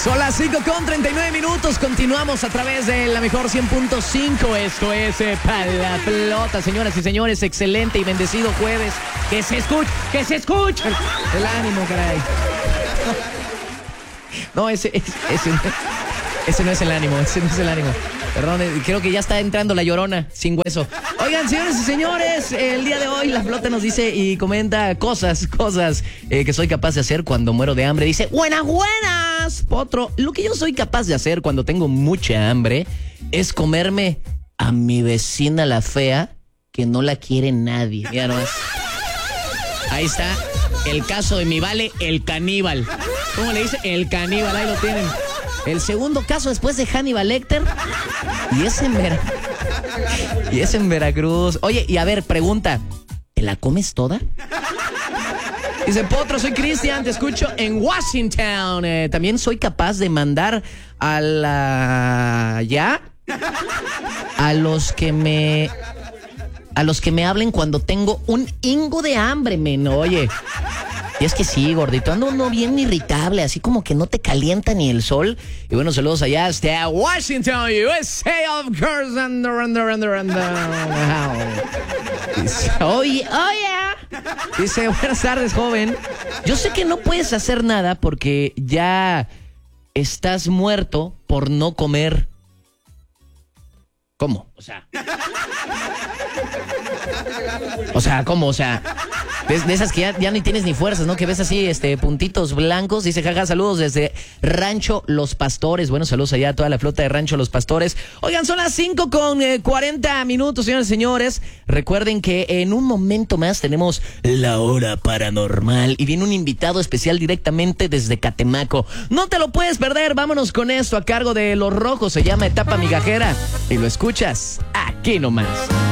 Son las 5:39. Continuamos a través de la mejor 100.5. Esto es Pa' la Pelota, señoras y señores. Excelente y bendecido jueves. Que se escuche el ánimo, caray. No, ese no es el ánimo. Perdón, creo que ya está entrando la Llorona sin hueso. Oigan, señores y señores, el día de hoy la Flota nos dice y comenta cosas que soy capaz de hacer cuando muero de hambre. Dice, buenas, Potro. Lo que yo soy capaz de hacer cuando tengo mucha hambre es comerme a mi vecina la fea que no la quiere nadie. Mira nomás. Ahí está el caso de mi vale, el caníbal. ¿Cómo le dice? El caníbal, ahí lo tienen. El segundo caso después de Hannibal Lecter. Y es en Veracruz. Oye, y a ver, pregunta. ¿Te la comes toda? Dice, Potro, soy Cristian, te escucho en Washington. También soy capaz de mandar a los que me hablen cuando tengo un hingo de hambre, men. Oye. Y es que sí, gordito, ando uno bien irritable, así como que no te calienta ni el sol. Y bueno, saludos allá hasta Washington, USA, of course. Dice, oye. Dice, buenas tardes, joven. Yo sé que no puedes hacer nada porque ya estás muerto por no comer. ¿Cómo? ¿Cómo? De esas que ya ni tienes ni fuerzas, ¿no? Que ves así, puntitos blancos. Dice, jaja, saludos desde Rancho Los Pastores. Bueno, saludos allá a toda la flota de Rancho Los Pastores. Oigan, son las 5:40, señores y señores. Recuerden que en un momento más tenemos la hora paranormal y viene un invitado especial directamente desde Catemaco. No te lo puedes perder. Vámonos con esto a cargo de Los Rojos. Se llama Etapa Migajera y lo escuchas aquí nomás.